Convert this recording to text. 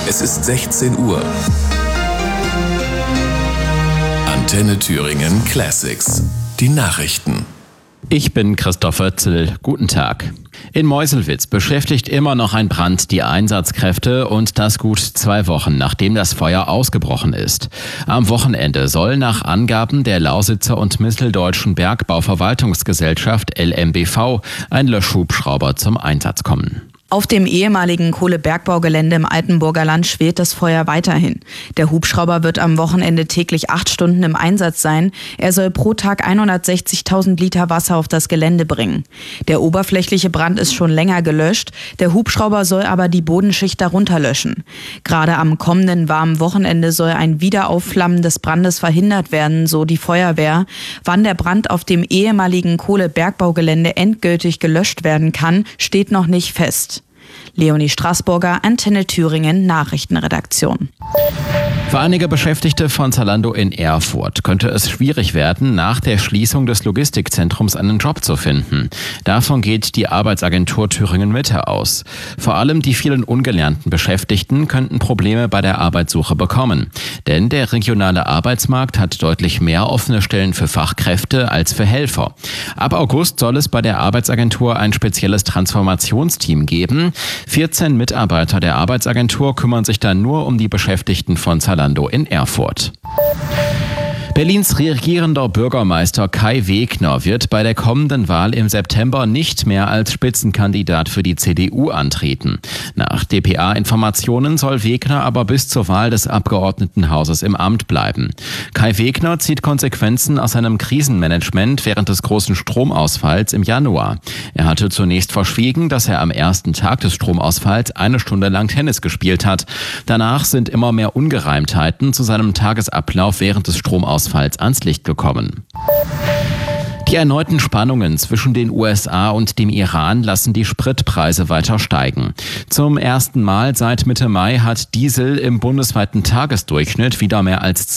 Es ist 16 Uhr. Antenne Thüringen Classics. Die Nachrichten. Ich bin Christoph Oetzel. Guten Tag. In Meuselwitz beschäftigt immer noch ein Brand die Einsatzkräfte und das gut 2 Wochen, nachdem das Feuer ausgebrochen ist. Am Wochenende soll nach Angaben der Lausitzer und Mitteldeutschen Bergbauverwaltungsgesellschaft LMBV ein Löschhubschrauber zum Einsatz kommen. Auf dem ehemaligen Kohlebergbaugelände im Altenburger Land schwelt das Feuer weiterhin. Der Hubschrauber wird am Wochenende täglich 8 Stunden im Einsatz sein. Er soll pro Tag 160.000 Liter Wasser auf das Gelände bringen. Der oberflächliche Brand ist schon länger gelöscht. Der Hubschrauber soll aber die Bodenschicht darunter löschen. Gerade am kommenden warmen Wochenende soll ein Wiederaufflammen des Brandes verhindert werden, so die Feuerwehr. Wann der Brand auf dem ehemaligen Kohlebergbaugelände endgültig gelöscht werden kann, steht noch nicht fest. Leonie Straßburger, Antenne Thüringen, Nachrichtenredaktion. Für einige Beschäftigte von Zalando in Erfurt könnte es schwierig werden, nach der Schließung des Logistikzentrums einen Job zu finden. Davon geht die Arbeitsagentur Thüringen Mitte aus. Vor allem die vielen ungelernten Beschäftigten könnten Probleme bei der Arbeitssuche bekommen. Denn der regionale Arbeitsmarkt hat deutlich mehr offene Stellen für Fachkräfte als für Helfer. Ab August soll es bei der Arbeitsagentur ein spezielles Transformationsteam geben. 14 Mitarbeiter der Arbeitsagentur kümmern sich dann nur um die Beschäftigten von Zalando in Erfurt. Berlins regierender Bürgermeister Kai Wegner wird bei der kommenden Wahl im September nicht mehr als Spitzenkandidat für die CDU antreten. Nach dpa-Informationen soll Wegner aber bis zur Wahl des Abgeordnetenhauses im Amt bleiben. Kai Wegner zieht Konsequenzen aus seinem Krisenmanagement während des großen Stromausfalls im Januar. Er hatte zunächst verschwiegen, dass er am ersten Tag des Stromausfalls 1 Stunde lang Tennis gespielt hat. Danach sind immer mehr Ungereimtheiten zu seinem Tagesablauf während des Stromausfalls ans Licht gekommen. Die erneuten Spannungen zwischen den USA und dem Iran lassen die Spritpreise weiter steigen. Zum ersten Mal seit Mitte Mai hat Diesel im bundesweiten Tagesdurchschnitt wieder mehr als